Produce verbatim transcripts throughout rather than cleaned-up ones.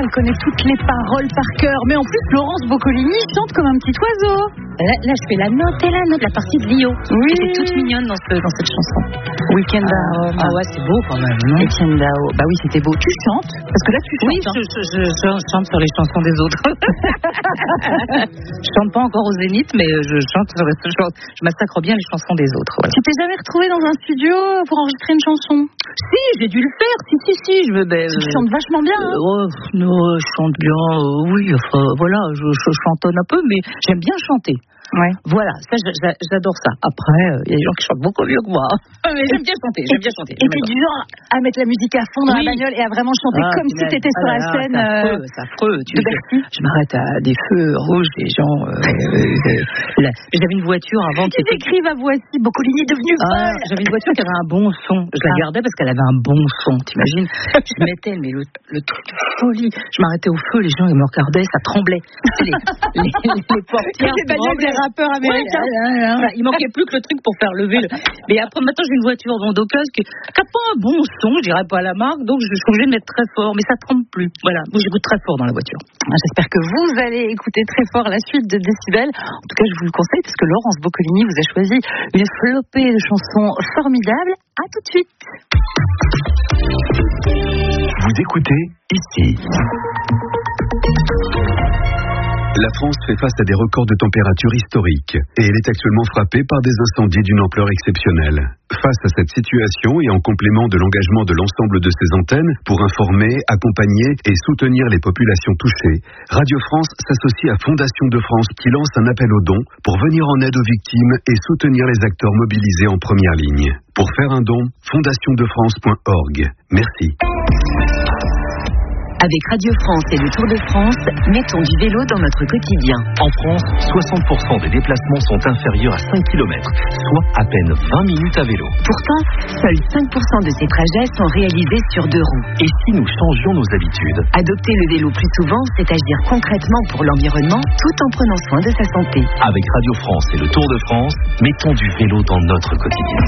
elle connaît toutes les paroles par cœur. Mais en plus, Laurence Boccolini chante comme un petit oiseau. Là, là, je fais la note et la note, la partie de Lio. Oui. Elle est toute mignonne dans, ce, dans cette chanson. Weekend à Rome. Ah ouais, c'est beau quand même, non? Etienne Dao. Bah oui, c'était beau. Tu chantes? Parce que là, tu chantes. Oui, hein. je, je, je, je chante sur les chansons des autres. Je chante pas encore au Zénith, mais je chante sur les, je, je massacre bien les chansons des autres. Voilà. Tu t'es jamais retrouvé dans un studio pour enregistrer une chanson? Si, j'ai dû le faire. Si, si, si. Je, ben, Tu euh, chantes vachement bien. Hein. Euh, oh, non, je chante bien, euh, oui, enfin, voilà, je, je chantonne un peu, mais j'aime bien chanter. Ouais. Voilà, ça, j'adore ça. Après, il euh, y a des gens qui chantent beaucoup mieux que moi. Mais j'aime bien chanter, j'aime bien chanter. Et t'es du genre à mettre la musique à fond dans oui. la bagnole et à vraiment chanter ah, comme si t'étais sur la scène. C'est affreux, euh, c'est affreux. Tu de Bercy. Je m'arrête à des feux rouges, des gens. Euh, euh, J'avais une voiture avant qui Ils était. écrivent à Voici, Boccolini est devenu Ah, folle. j'avais une voiture qui avait un bon son. Je la Ah. gardais parce qu'elle avait un bon son, t'imagines? Je mettais, mais le, le truc de folie. Je m'arrêtais au feu, les gens ils me regardaient, ça tremblait. Les, les, les, les portières. Les bagnoles des rappeurs américains. Ouais, là, là, là. Il manquait plus que le truc pour faire lever le. Mais après, maintenant, j'ai une voiture Vendocase qui n'a pas un bon son, je dirais pas à la marque, donc je suis obligée de mettre très fort, mais ça tremble plus. Voilà, donc j'écoute très fort dans la voiture. J'espère que vous allez écouter très fort la suite de Décibel. En tout cas, je vous le conseille parce que Laurence Boccolini vous a choisi une flopée de chansons formidables. À tout de suite. Vous écoutez ici. La France fait face à des records de température historiques et elle est actuellement frappée par des incendies d'une ampleur exceptionnelle. Face à cette situation et en complément de l'engagement de l'ensemble de ses antennes pour informer, accompagner et soutenir les populations touchées, Radio France s'associe à Fondation de France qui lance un appel aux dons pour venir en aide aux victimes et soutenir les acteurs mobilisés en première ligne. Pour faire un don, fondation de france point org. Merci. Avec Radio France et le Tour de France, mettons du vélo dans notre quotidien. En France, soixante pour cent des déplacements sont inférieurs à cinq kilomètres, soit à peine vingt minutes à vélo. Pourtant, seuls cinq pour cent de ces trajets sont réalisés sur deux roues. Et si nous changions nos habitudes? Adopter le vélo plus souvent, c'est agir concrètement pour l'environnement tout en prenant soin de sa santé. Avec Radio France et le Tour de France, mettons du vélo dans notre quotidien.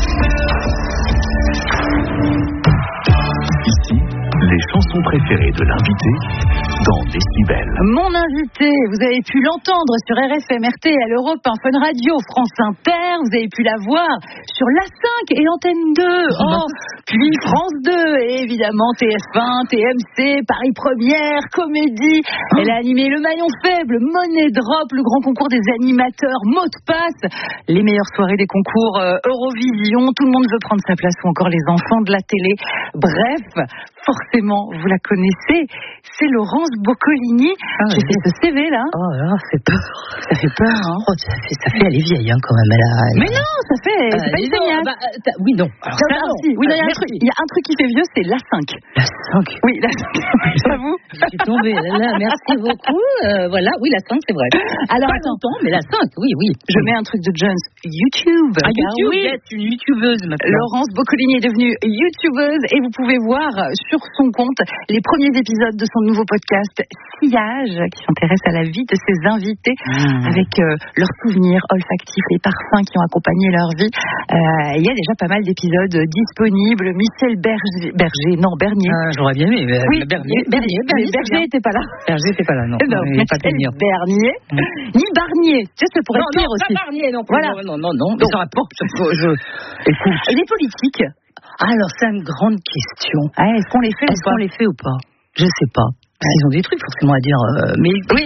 Ici, les chansons préférées de l'invité dans Décibel. Mon invité, vous avez pu l'entendre sur R F M, R T L, Europe un, Fun Radio, France Inter, vous avez pu la voir sur La cinq et Antenne deux, oh, puis France deux, et évidemment T F un, T M C, Paris Première, Comédie. Elle a animé Le Maillon Faible, Money Drop, le grand concours des animateurs, Mot de Passe, les meilleures soirées des concours euh, Eurovision, tout le monde veut prendre sa place ou encore les enfants de la télé. Bref, forcément, vous la connaissez, c'est Laurence Boccolini. Ah, J'ai oui. fait ce C V là. Oh là, ça fait peur. Ça fait peur, hein. Oh, ça fait, ça fait, elle est vieille, hein, quand même. Elle a, elle a... Mais non, ça fait. Euh, c'est pas une dis donc, feignasse. bah, euh, oui, non. Alors, Non, ça, non, non. si. Oui, non, il y a un Merci. truc- il y a un truc qui fait vieux, c'est La cinq. La cinq. Oui, La cinq. J'avoue. Je suis tombée. Là, là, merci beaucoup. Euh, voilà, oui, la cinq, c'est vrai. Alors, Pas attends. longtemps, mais la cinq, oui, oui. Je mets un truc de Jones. YouTube. Ah, Car YouTube, oui, yes, une youtubeuse maintenant. Laurence Boccolini est devenue youtubeuse et vous pouvez voir sur son compte les premiers épisodes de son nouveau podcast Sillage qui s'intéresse à la vie de ses invités Mmh. avec euh, leurs souvenirs olfactifs, les parfums qui ont accompagné leur vie. Euh, il y a déjà pas mal d'épisodes disponibles. Michel Berger, Berger non Bernier. Ah, j'aurais bien aimé. mais, oui, euh, Bernier, Bernier, mais Bernier, Berger n'était pas là. Berger, c'est pas là, non. Eh ben, Non, il est pas Michel tenir. Bernier, Mmh. ni Barnier. Tu sais, ça pourrait Non, être pire non, aussi. pas Barnier, non. plus. Voilà. Non, non, non. Donc- Ça rapporte. Je... Écoute. Les politiques, Alors, c'est une grande question. ah, est-ce qu'on les fait Est-ce ou pas? qu'on les fait ou pas? Je sais pas. Ils ont des trucs forcément à dire. Euh, mais Oui,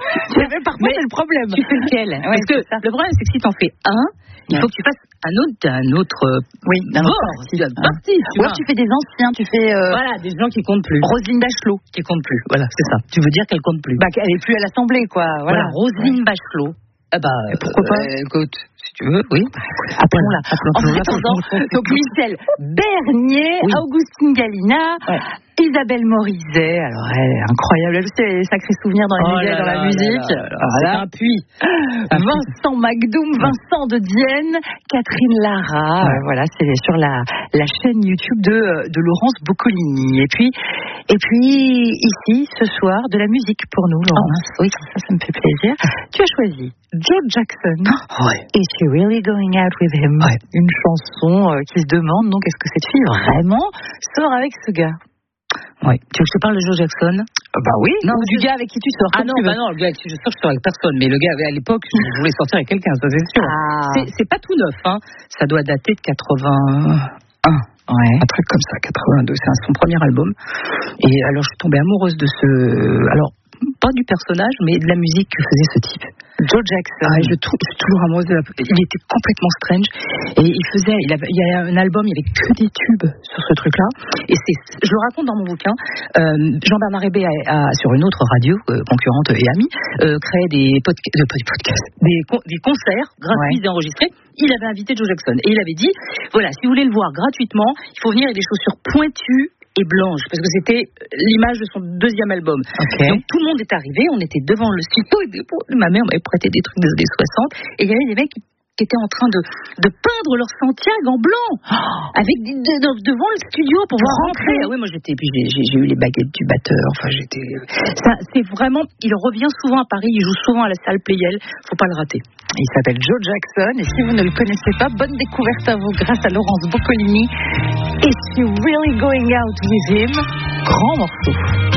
par contre, Mais c'est le problème. tu fais lequel? Ouais, Parce que c'est ça. le problème, c'est que si t'en fais un, il Ouais. faut que tu fasses un autre, un autre. euh, Oui, d'un autre bord, parti. tu as Hein. parti, tu Ou alors vois. tu fais des anciens, tu fais euh, Voilà, des gens qui comptent plus. Roselyne Bachelot. Qui comptent plus. Voilà, c'est ça. Tu veux dire qu'elle compte plus. Bah, elle est plus à l'Assemblée, quoi. voilà, Voilà. Roselyne Bachelot. Ah bah, Et pourquoi pas euh, Écoute, si tu veux, oui. Appelons-la. Appelons- En appelons-la, attendant, appelons-la. donc Michel Bernier, Oui. Augustine Galina, Ouais. Isabelle Morizet. Alors, elle est incroyable. Elle aussi, elle a des sacrés souvenirs dans les Oh musées, là dans la là musique. là là là. Voilà. C'est un puits. Vincent Magdoum, Vincent de Dienne, Catherine Lara. Ouais. Euh, voilà, c'est sur la, la chaîne YouTube de, de Laurence Boccolini. Et puis, et puis, ici, ce soir, de la musique pour nous, Laurence. Oh, oui, ça, ça me fait plaisir. Tu as choisi Joe Jackson. Ouais. Is she really going out with him? Ouais. Une chanson euh, qui se demande donc est-ce que cette fille vraiment sort avec ce gars? Ouais. Tu veux que je te parle de Joe Jackson? euh, Bah oui. Non, Ou du je... gars avec qui tu sors. Ah non, bah non, le gars avec qui je sors, je sors avec personne. Mais le gars, à l'époque, je voulais sortir avec quelqu'un, ça c'est sûr. Ah. C'est, c'est pas tout neuf, hein. Ça doit dater de quatre-vingt-un. Ouais. Un truc comme ça, quatre-vingt-deux. C'est son premier album. Et alors, je suis tombée amoureuse de ce. Alors, pas du personnage, mais de la musique que faisait ce type. Joe Jackson. Ah, je, trou- je suis toujours amoureuse de la... Il était complètement strange. Et il faisait, il, avait, il y a un album, il y avait que des tubes sur ce truc-là. Et c'est, je le raconte dans mon bouquin. Euh, Jean-Bernard Hébé a, a, sur une autre radio euh, concurrente et amie, euh, créé des, podca- de, des podcasts, des, con- des concerts gratuits ouais. et enregistrés. Il avait invité Joe Jackson et il avait dit, voilà, si vous voulez le voir gratuitement, il faut venir avec des chaussures pointues et blanche, parce que c'était l'image de son deuxième album. Okay. Donc tout le monde est arrivé, on était devant le studio, et ma mère m'avait prêté des trucs des années soixante, et il y avait des mecs qui, qui étaient en train de, de peindre leur Santiago en blanc, oh. avec de, de, de, devant le studio pour pouvoir rentrer. Ah oui, moi j'étais, puis j'ai, j'ai, j'ai eu les baguettes du batteur, enfin j'étais... Ça, c'est vraiment, il revient souvent à Paris, il joue souvent à la salle Playel, faut pas le rater. Il s'appelle Joe Jackson, et si vous ne le connaissez pas, bonne découverte à vous grâce à Laurence Boccolini. Is She Really Going Out With Him? Grand morceau.